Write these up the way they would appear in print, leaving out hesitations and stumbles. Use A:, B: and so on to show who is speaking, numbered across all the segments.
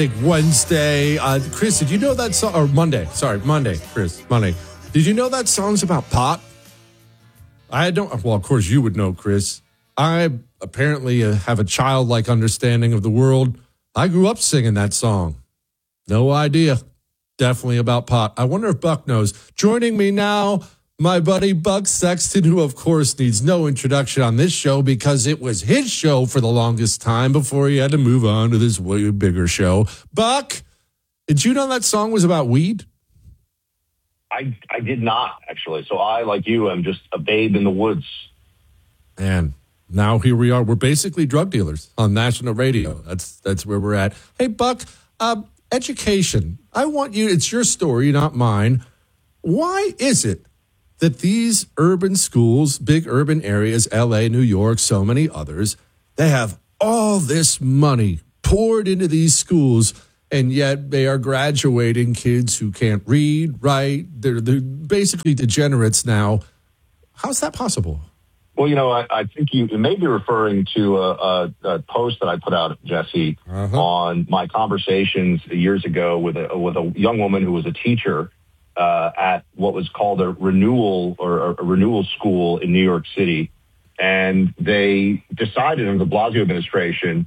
A: Wednesday. Chris, did you know that song? Or Monday. Sorry, Monday, Chris. Monday. Did you know that song's about pot? I don't. Well, of course you would know, Chris. I apparently have a childlike understanding of the world. I grew up singing that song. No idea. Definitely about pot. I wonder if Buck knows. Joining me now, my buddy Buck Sexton, who of course needs no introduction on this show because it was his show for the longest time before he had to move on to this way bigger show. Buck, did you know that song was about weed?
B: I did not, actually. So I, like you, am just a babe in the woods.
A: And now here we are. We're basically drug dealers on national radio. That's where we're at. Hey, Buck, education. I want you, it's your story, not mine. Why is it that these urban schools, big urban areas, LA, New York, so many others, they have all this money poured into these schools, and yet they are graduating kids who can't read, write? They're basically degenerates now. How's that possible?
B: Well, I think you may be referring to a post that I put out, Jesse, on my conversations years ago with a young woman who was a teacher at what was called a renewal school in New York City. And they decided under the Blasio administration,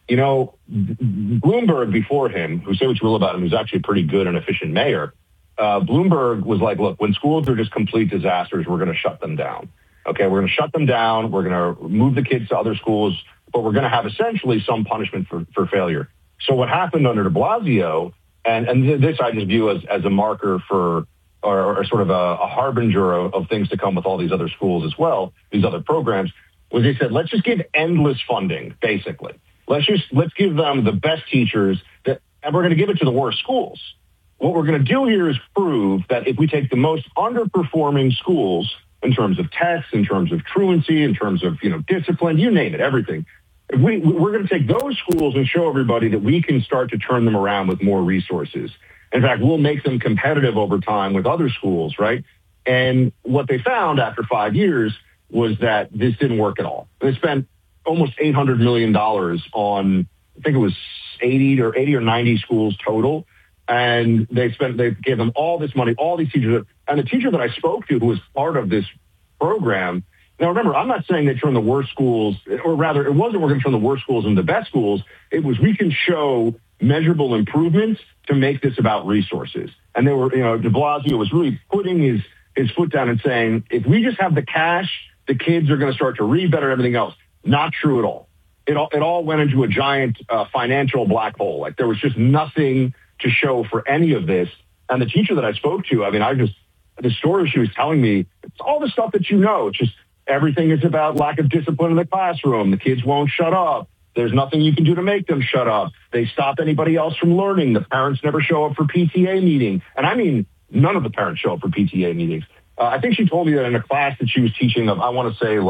B: Bloomberg before him, who say what you will about him, who's actually a pretty good and efficient mayor, Bloomberg was like, look, when schools are just complete disasters, we're going to shut them down. Okay, we're going to shut them down. We're going to move the kids to other schools, but we're going to have essentially some punishment for failure. So what happened under de Blasio, and this I just view as a marker for, or sort of a harbinger of things to come with all these other schools as well, these other programs, was they said, let's just give endless funding, basically. Let's give them the best teachers, and we're going to give it to the worst schools. What we're going to do here is prove that if we take the most underperforming schools in terms of tests, in terms of truancy, in terms of discipline, you name it, everything, we're going to take those schools and show everybody that we can start to turn them around with more resources. In fact, we'll make them competitive over time with other schools, right? And what they found after 5 years was that this didn't work at all. They spent almost $800 million on, I think it was 80 or 90 schools total. And they gave them all this money, all these teachers. And the teacher that I spoke to, who was part of this program, now remember, I'm not saying they turn the worst schools, or rather, it wasn't we're going to turn the worst schools into the best schools. It was we can show measurable improvements to make this about resources. And they were, de Blasio was really putting his foot down and saying, if we just have the cash, the kids are going to start to read better, everything else. Not true at all. It all went into a giant financial black hole. Like there was just nothing to show for any of this. And the teacher that I spoke to, the story she was telling me, it's all the stuff that it's just everything is about lack of discipline in the classroom. The kids won't shut up. There's nothing you can do to make them shut up. They stop anybody else from learning. The parents never show up for PTA meeting. And none of the parents show up for PTA meetings. I think she told me that in a class that she was teaching of, I want to say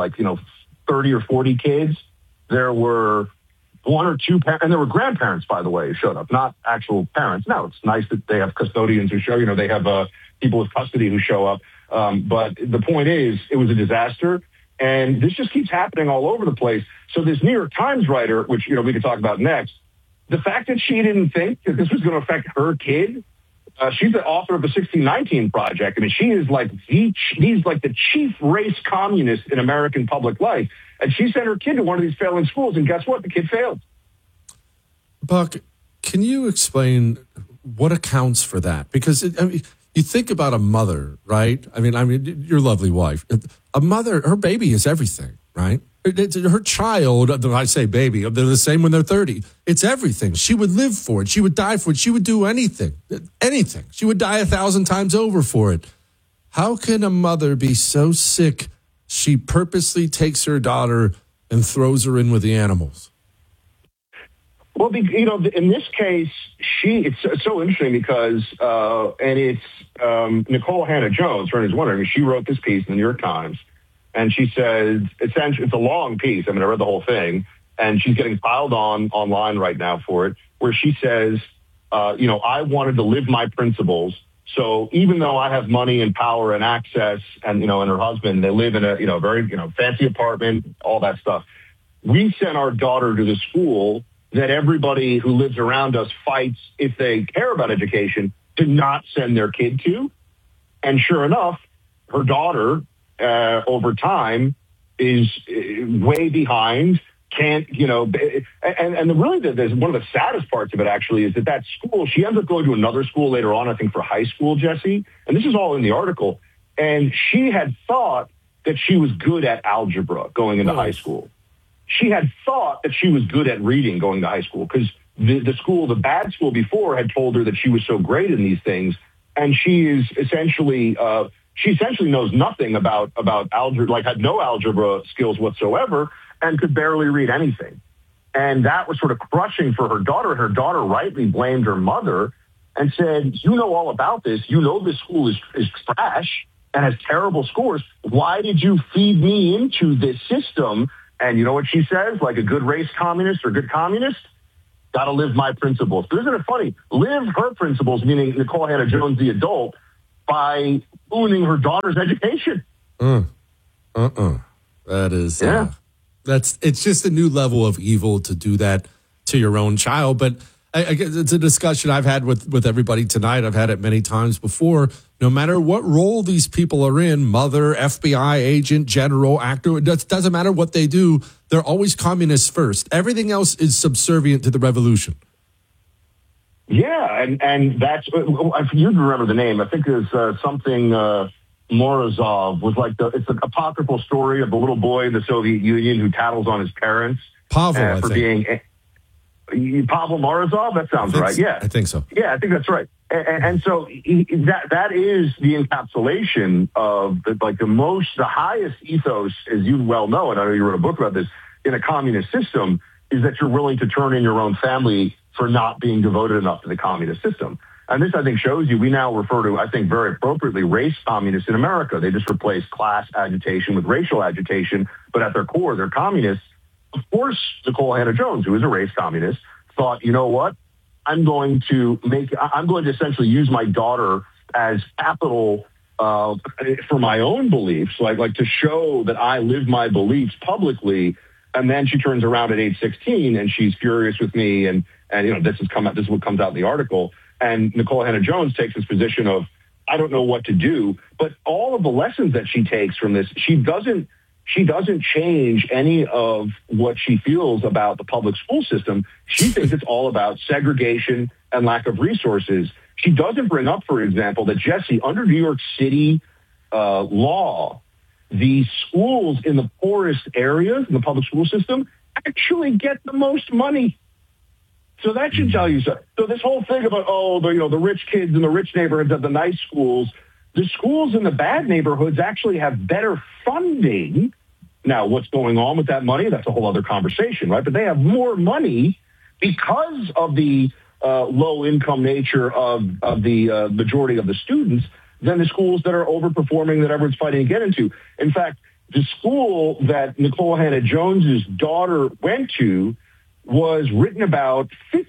B: 30 or 40 kids, there were one or two parents, and there were grandparents, by the way, who showed up, not actual parents. Now, it's nice that they have custodians who show, they have people with custody who show up. But the point is, it was a disaster. And this just keeps happening all over the place. So this New York Times writer, which, we could talk about next, the fact that she didn't think that this was going to affect her kid, she's the author of the 1619 Project. She is he's like the chief race communist in American public life. And she sent her kid to one of these failing schools, and guess what? The kid failed.
A: Buck, can you explain what accounts for that? Because you think about a mother, right? Your lovely wife. A mother, her baby is everything, right? Her child, I say baby, they're the same when they're 30. It's everything. She would live for it. She would die for it. She would do anything. Anything. She would die 1,000 times over for it. How can a mother be so sick she purposely takes her daughter and throws her in with the animals?
B: Well, in this case, it's so interesting because, and it's Nicole Hannah-Jones, for anyone who's wondering, she wrote this piece in the New York Times, and she said, essentially, it's a long piece. I read the whole thing, and she's getting piled online right now for it, where she says, I wanted to live my principles. So even though I have money and power and access, and and her husband, they live in a very fancy apartment, all that stuff. We sent our daughter to the school that everybody who lives around us fights, if they care about education, to not send their kid to. And sure enough, her daughter, over time, is way behind. Can't, and really, there's one of the saddest parts of it actually is that school, she ends up going to another school later on, I think for high school, Jesse. And this is all in the article. And she had thought that she was good at algebra going into high school. She had thought that she was good at reading going to high school because the bad school before had told her that she was so great in these things. And she is essentially, knows nothing about algebra, like had no algebra skills whatsoever and could barely read anything. And that was sort of crushing for her daughter. Her daughter rightly blamed her mother and said, you know all about this. You know this school is trash and has terrible scores. Why did you feed me into this system? And you know what she says? Like a good race communist or good communist, got to live my principles. But isn't it funny? Live her principles, meaning Nikole Hannah-Jones, the adult, by ruining her daughter's education.
A: That is, it's just a new level of evil to do that to your own child. But I guess it's a discussion I've had with everybody tonight. I've had it many times before. No matter what role these people are in, mother, FBI agent, general, actor, it doesn't matter what they do. They're always communists first. Everything else is subservient to the revolution.
B: Yeah, and that's, if you remember the name, I think it's something Morozov was like, it's an apocryphal story of the little boy in the Soviet Union who tattles on his parents.
A: Pavel,
B: Pavel Morozov? That sounds right, yeah.
A: I think so.
B: Yeah, I think that's right. And so that is the encapsulation of the highest ethos, as you well know, and I know you wrote a book about this, in a communist system, is that you're willing to turn in your own family for not being devoted enough to the communist system. And this, I think, shows you, we now refer to, I think, very appropriately, race communists in America. They just replace class agitation with racial agitation, but at their core, they're communists. Of course, Nikole Hannah-Jones, who is a race communist, thought, you know what? I'm going to essentially use my daughter as capital for my own beliefs, like to show that I live my beliefs publicly. And then she turns around at age 16 and she's furious with me. And this is what comes out in the article. And Nikole Hannah-Jones takes this position of, I don't know what to do. But all of the lessons that she takes from this, she doesn't change any of what she feels about the public school system. She thinks it's all about segregation and lack of resources. She doesn't bring up, for example, that, Jesse, under New York City law, the schools in the poorest areas in the public school system actually get the most money. So that should tell you something. So this whole thing about, the rich kids in the rich neighborhoods have the nice schools, the schools in the bad neighborhoods actually have better funding. Now, what's going on with that money? That's a whole other conversation, right? But they have more money because of the low-income nature of the majority of the students than the schools that are overperforming that everyone's fighting to get into. In fact, the school that Nikole Hannah-Jones's daughter went to was written about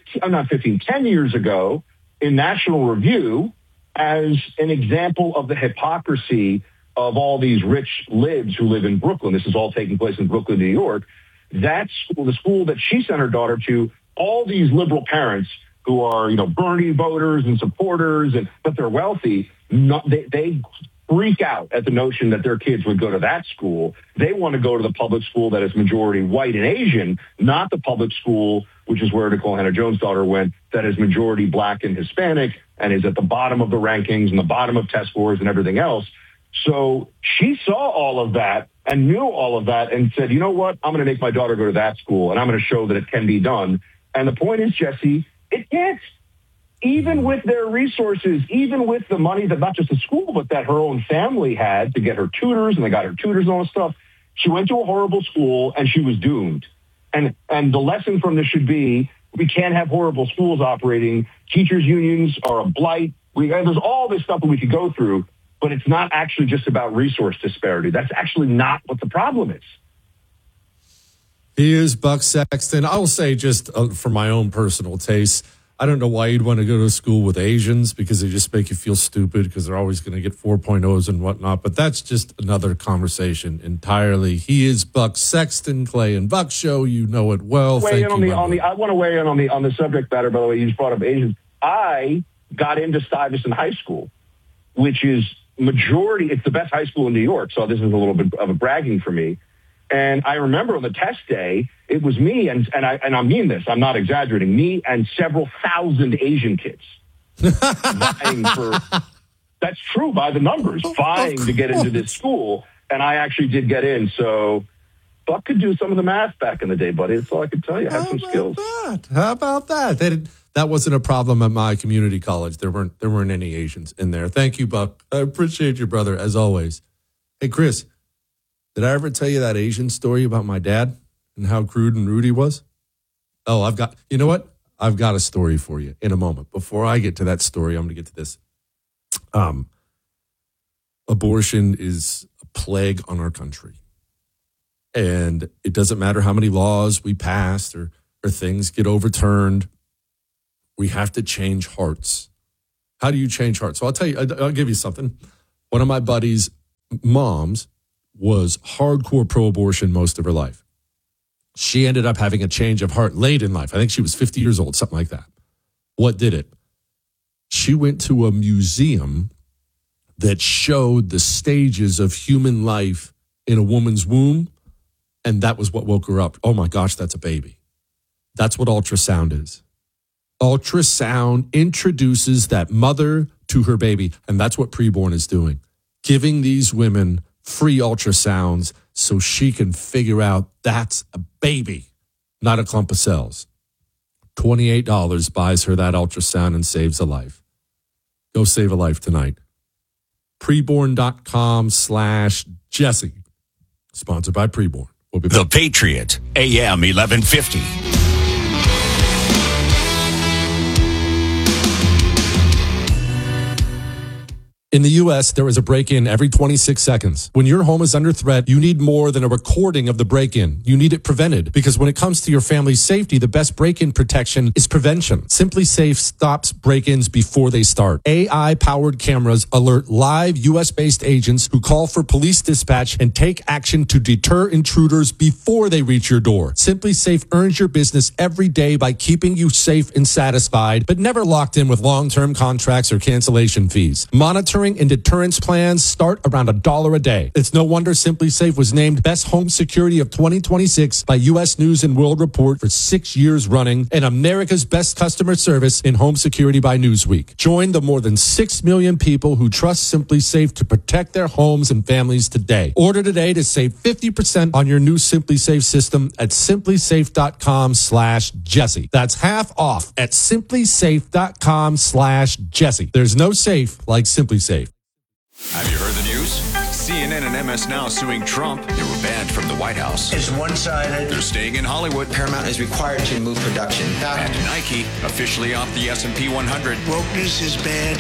B: 10 years ago in National Review as an example of the hypocrisy of all these rich libs who live in Brooklyn. This is all taking place in Brooklyn, New York. That school, the school that she sent her daughter to, all these liberal parents who are, Bernie voters and supporters, but they're wealthy, they freak out at the notion that their kids would go to that school. They want to go to the public school that is majority white and Asian, not the public school, which is where Nikole Hannah-Jones' daughter went, that is majority black and Hispanic and is at the bottom of the rankings and the bottom of test scores and everything else. So she saw all of that and knew all of that and said, you know what, I'm going to make my daughter go to that school and I'm going to show that it can be done. And the point is, Jesse, it can't. Even with their resources, even with the money that not just the school, but that her own family had to get her tutors, and they got her tutors and all this stuff, she went to a horrible school and she was doomed. And the lesson from this should be, we can't have horrible schools operating. Teachers' unions are a blight. There's all this stuff that we could go through, but it's not actually just about resource disparity. That's actually not what the problem is.
A: He is Buck Sexton. I'll say, just for my own personal taste, I don't know why you'd want to go to school with Asians because they just make you feel stupid because they're always going to get 4.0s and whatnot. But that's just another conversation entirely. He is Buck Sexton, Clay and Buck Show. You know it well.
B: I want to weigh in on the subject matter, by the way. You just brought up Asians. I got into Stuyvesant High School, which is it's the best high school in New York. So this is a little bit of a bragging for me. And I remember on the test day, it was me, and I mean this, I'm not exaggerating, me and several thousand Asian kids vying for, that's true by the numbers, vying to get into this school. And I actually did get in. So Buck could do some of the math back in the day, buddy. That's all I could tell you. I had some skills.
A: How about that? That wasn't a problem at my community college. There weren't any Asians in there. Thank you, Buck. I appreciate you, brother, as always. Hey, Chris. Did I ever tell you that Asian story about my dad and how crude and rude he was? Oh, you know what? I've got a story for you in a moment. Before I get to that story, I'm going to get to this. Abortion is a plague on our country. And it doesn't matter how many laws we pass or things get overturned. We have to change hearts. How do you change hearts? So I'll tell you, I'll give you something. One of my buddies' moms was hardcore pro-abortion most of her life. She ended up having a change of heart late in life. I think she was 50 years old, something like that. What did it? She went to a museum that showed the stages of human life in a woman's womb, and that was what woke her up. Oh my gosh, that's a baby. That's what ultrasound is. Ultrasound introduces that mother to her baby, and that's what Preborn is doing, giving these women free ultrasounds so she can figure out that's a baby, not a clump of cells. $28 buys her that ultrasound and saves a life. Go save a life tonight. Preborn.com/Jesse. Sponsored by Preborn. We'll be back.
C: The Patriot, AM 1150.
A: In the U.S., there is a break-in every 26 seconds. When your home is under threat, you need more than a recording of the break-in. You need it prevented, because when it comes to your family's safety, the best break-in protection is prevention. Simply Safe stops break-ins before they start. AI-powered cameras alert live U.S.-based agents who call for police dispatch and take action to deter intruders before they reach your door. Simply Safe earns your business every day by keeping you safe and satisfied, but never locked in with long-term contracts or cancellation fees. Monitoring and deterrence plans start around $1 a day. It's no wonder Simply Safe was named Best Home Security of 2026 by U.S. News and World Report for 6 years running, and America's Best Customer Service in Home Security by Newsweek. Join the more than 6 million people who trust Simply Safe to protect their homes and families today. Order today to save 50% on your new Simply Safe system at simplysafe.com/Jesse. That's half off at simplysafe.com/Jesse. There's no safe like Simply Safe.
C: Have you heard the news? CNN and MS Now suing Trump. They were banned from the White House.
D: It's one-sided.
C: They're staying in Hollywood.
E: Paramount is required to move production back.
C: And Nike, officially off the S&P 100.
D: Wokeness is bad.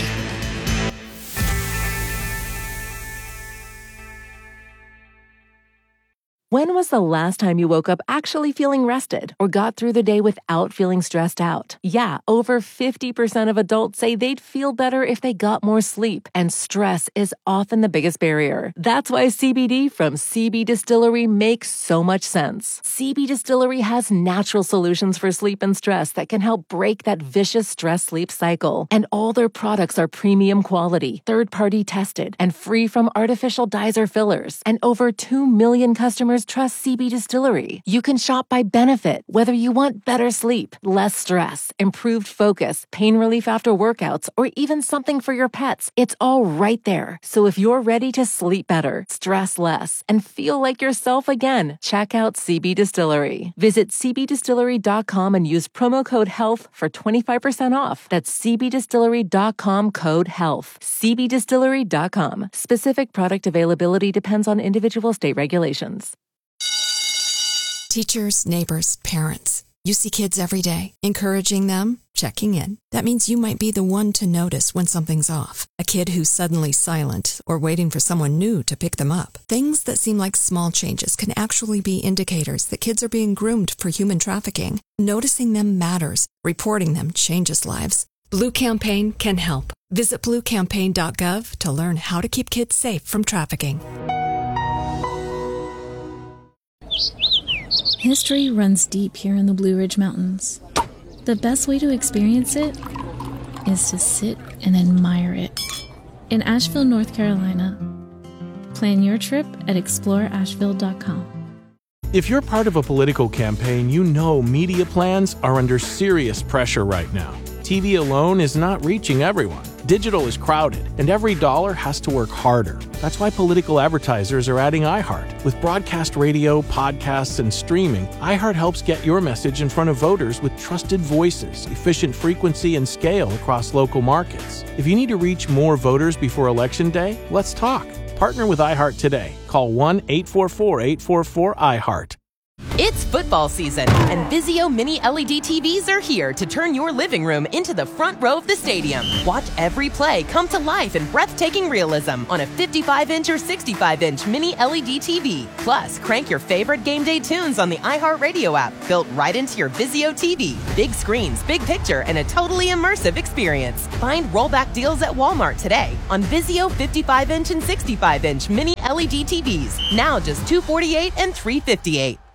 F: When was the last time you woke up actually feeling rested or got through the day without feeling stressed out? Yeah, over 50% of adults say they'd feel better if they got more sleep, and stress is often the biggest barrier. That's why CBD from CB Distillery makes so much sense. CB Distillery has natural solutions for sleep and stress that can help break that vicious stress-sleep cycle. And all their products are premium quality, third-party tested, and free from artificial dyes or fillers. And over 2 million customers trust CB Distillery. You can shop by benefit, whether you want better sleep, less stress, improved focus, pain relief after workouts, or even something for your pets. It's all right there. So if you're ready to sleep better, stress less, and feel like yourself again, check out CB Distillery. Visit cbdistillery.com and use promo code HEALTH for 25% off. That's cbdistillery.com, code HEALTH. cbdistillery.com. Specific product availability depends on individual state regulations.
G: Teachers, neighbors, parents. You see kids every day, encouraging them, checking in. That means you might be the one to notice when something's off. A kid who's suddenly silent or waiting for someone new to pick them up. Things that seem like small changes can actually be indicators that kids are being groomed for human trafficking. Noticing them matters. Reporting them changes lives. Blue Campaign can help. Visit bluecampaign.gov to learn how to keep kids safe from trafficking.
H: History runs deep here in the Blue Ridge Mountains. The best way to experience it is to sit and admire it. In Asheville, North Carolina. Plan your trip at exploreasheville.com.
I: If you're part of a political campaign, you know media plans are under serious pressure right now. TV alone is not reaching everyone. Digital is crowded, and every dollar has to work harder. That's why political advertisers are adding iHeart. With broadcast radio, podcasts, and streaming, iHeart helps get your message in front of voters with trusted voices, efficient frequency, and scale across local markets. If you need to reach more voters before Election Day, let's talk. Partner with iHeart today. Call 1-844-844-iHeart.
J: It's football season, and Vizio Mini LED TVs are here to turn your living room into the front row of the stadium. Watch every play come to life in breathtaking realism on a 55-inch or 65-inch Mini LED TV. Plus, crank your favorite game day tunes on the iHeartRadio app, built right into your Vizio TV. Big screens, big picture, and a totally immersive experience. Find rollback deals at Walmart today on Vizio 55-inch and 65-inch Mini LED TVs. Now just $248 and $358.